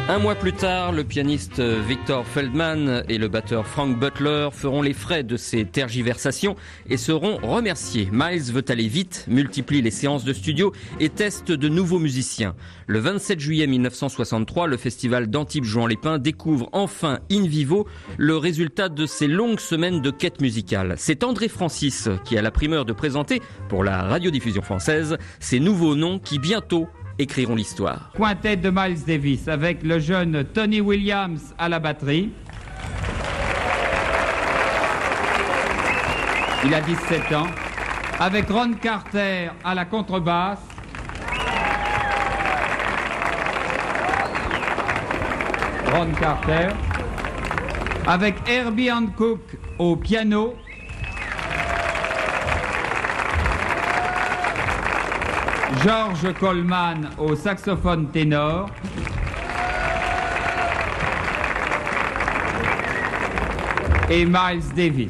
Un mois plus tard, le pianiste Victor Feldman et le batteur Frank Butler feront les frais de ces tergiversations et seront remerciés. Miles veut aller vite, multiplie les séances de studio et teste de nouveaux musiciens. Le 27 juillet 1963, le festival d'Antibes-Juan-les-Pins découvre enfin in vivo le résultat de ces longues semaines de quête musicale. C'est André Francis qui a la primeur de présenter, pour la radiodiffusion française, ces nouveaux noms qui bientôt écriront l'histoire. Quintet de Miles Davis avec le jeune Tony Williams à la batterie. Il a 17 ans. Avec Ron Carter à la contrebasse. Ron Carter. Avec Herbie Hancock au piano. George Coleman au saxophone ténor. Et Miles Davis.